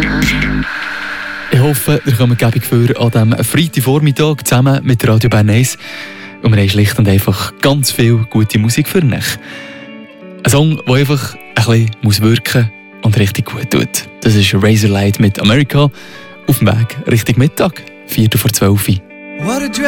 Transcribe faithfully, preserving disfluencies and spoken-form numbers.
Ich hoffe, ihr kommt gäbig für an diesem Freitagvormittag zusammen mit Radio Bern eins. Und wir haben schlicht und einfach ganz viel gute Musik für euch. Ein Song, der einfach ein bisschen muss wirken und richtig gut tut. Das ist Razorlight mit America auf dem Weg Richtung Mittag, Viertel vor zwölf.